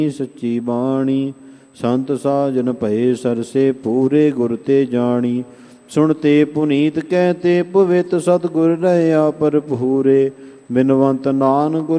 ਸੱਚੀ ਬਾਣੀ। ਸੰਤ ਸਾਜਨ ਭਏ ਸਰਸੇ ਪੂਰੇ ਗੁਰ ਤੇ ਜਾਣੀ। ਸੁਣਤੇ ਪੁਨੀਤ ਕਹਿਤੇ ਪਵਿੱਤ ਸਤਿਗੁਰ ਰਹਿਆ ਭਰਪੂਰੇ। ਬਿਨਵੰਤ ਨਾਨਕ ਗੁਰ